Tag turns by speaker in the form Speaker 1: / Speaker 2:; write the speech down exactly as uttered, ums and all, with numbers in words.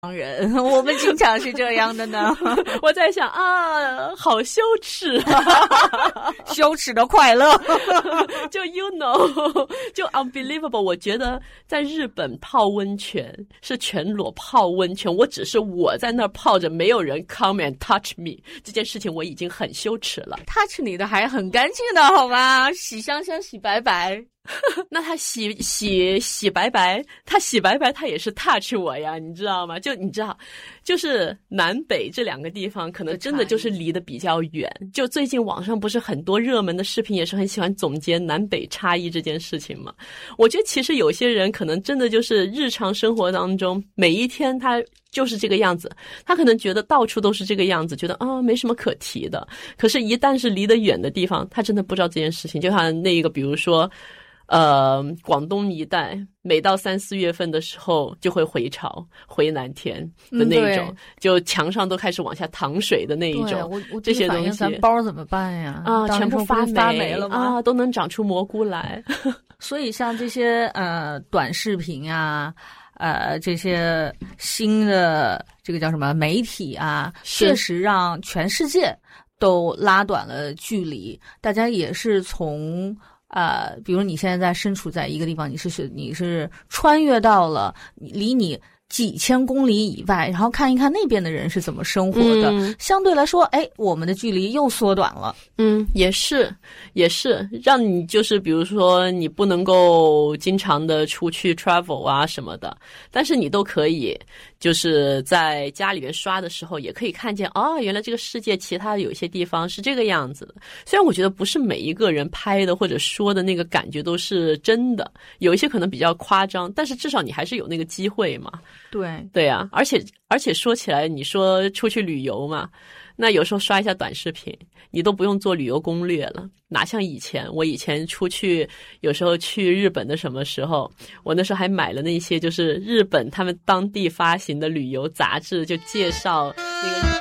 Speaker 1: 人，我们经常是这样的呢。
Speaker 2: 我在想啊，好羞耻啊，
Speaker 1: 羞耻的快乐。
Speaker 2: 就 you know 就 unbelievable。 我觉得在日本泡温泉是全裸泡温泉，我只是我在那儿泡着，没有人 come and touch me， 这件事情我已经很羞耻了。
Speaker 1: touch 你的还很干净的好吗？洗香香洗白白。
Speaker 2: 那他洗洗洗白白，他洗白白他也是 touch 我呀，你知道吗？就你知道，就是南北这两个地方可能真的就是离得比较远。就最近网上不是很多热门的视频也是很喜欢总结南北差异这件事情吗？我觉得其实有些人可能真的就是日常生活当中每一天他就是这个样子，他可能觉得到处都是这个样子，觉得啊没什么可提的。可是一旦是离得远的地方，他真的不知道这件事情。就像那个比如说呃，广东一带每到三四月份的时候就会回潮回南天的那一种、嗯、就墙上都开始往下淌水的那一种。
Speaker 1: 我我
Speaker 2: 这些东西
Speaker 1: 咱包怎么办呀？
Speaker 2: 啊，全部发霉
Speaker 1: 发霉了吗？
Speaker 2: 啊，都能长出蘑菇来。
Speaker 1: 所以像这些呃短视频啊，呃这些新的这个叫什么媒体啊，确实让全世界都拉短了距离。大家也是从呃，比如你现在在身处在一个地方，你是你是穿越到了离你几千公里以外，然后看一看那边的人是怎么生活的、嗯、相对来说哎，我们的距离又缩短了。
Speaker 2: 嗯，也是也是让你就是比如说你不能够经常的出去 travel 啊什么的，但是你都可以就是在家里边刷的时候也可以看见哦，原来这个世界其他的有一些地方是这个样子的。虽然我觉得不是每一个人拍的或者说的那个感觉都是真的，有一些可能比较夸张，但是至少你还是有那个机会嘛。
Speaker 1: 对
Speaker 2: 对啊，而且而且说起来，你说出去旅游嘛，那有时候刷一下短视频，你都不用做旅游攻略了。哪像以前，我以前出去有时候去日本的什么时候，我那时候还买了那些就是日本他们当地发行的旅游杂志，就介绍那个